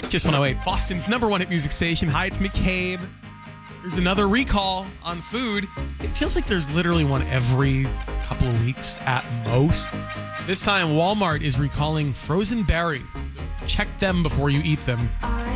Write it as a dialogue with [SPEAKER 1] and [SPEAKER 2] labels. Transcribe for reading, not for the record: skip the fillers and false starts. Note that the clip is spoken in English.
[SPEAKER 1] Kiss 108, Boston's #1 hit music station. Hi, it's McCabe. There's another recall on food. It feels like there's literally one every couple of weeks at most. This time, Walmart is recalling frozen berries. So check them before you eat them.